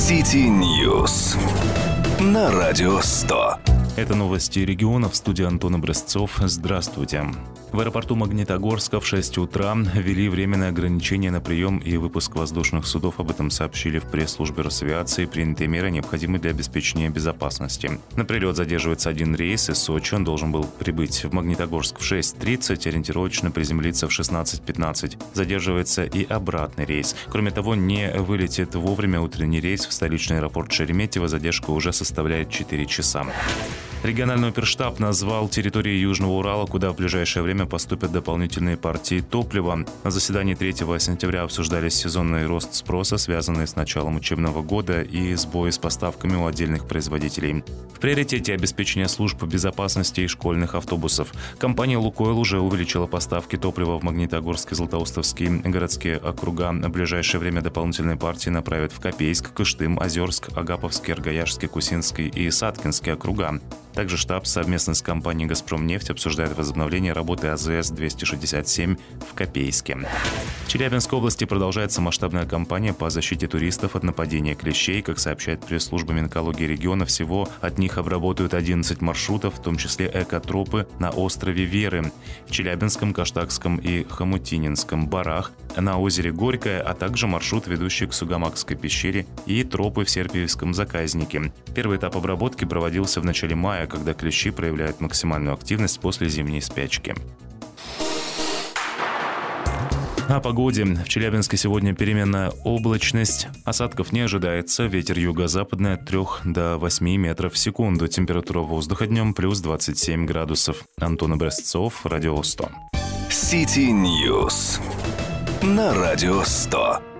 City News на Радио 100. Это новости региона, в студии Антон Образцов. Здравствуйте. В аэропорту Магнитогорска в 6 утра ввели временное ограничение на прием и выпуск воздушных судов. Об этом сообщили в пресс-службе Росавиации. Принятые меры необходимы для обеспечения безопасности. На прилет задерживается один рейс из Сочи. Он должен был прибыть в Магнитогорск в 6:30, ориентировочно приземлиться в 16:15. Задерживается и обратный рейс. Кроме того, не вылетит вовремя утренний рейс в столичный аэропорт Шереметьево. Задержка уже составляет 4 часа. Региональный оперштаб назвал территории Южного Урала, куда в ближайшее время поступят дополнительные партии топлива. На заседании 3 сентября обсуждались сезонный рост спроса, связанный с началом учебного года, и сбои с поставками у отдельных производителей. В приоритете обеспечение служб безопасности и школьных автобусов. Компания «Лукойл» уже увеличила поставки топлива в Магнитогорск и Златоустовские городские округа. В ближайшее время дополнительные партии направят в Копейск, Кыштым, Озерск, Агаповский, Аргаяшский, Кусинский и Саткинский округа. Также штаб совместно с компанией «Газпромнефть» обсуждает возобновление работы АЗС-267 в Копейске. В Челябинской области продолжается масштабная кампания по защите туристов от нападения клещей. Как сообщает пресс-служба Минэкологии региона, всего от них обработают 11 маршрутов, в том числе экотропы на острове Веры, в Челябинском, Каштакском и Хомутининском барах, на озере Горькое, а также маршрут, ведущий к Сугамакской пещере, и тропы в Серпиевском заказнике. Первый этап обработки проводился в начале мая, когда клещи проявляют максимальную активность после зимней спячки. О погоде. В Челябинске сегодня переменная облачность. Осадков не ожидается. Ветер юго-западный от 3 до 8 метров в секунду. Температура воздуха днем плюс 27 градусов. Антон Образцов, Радио 100. City News на Радио 100.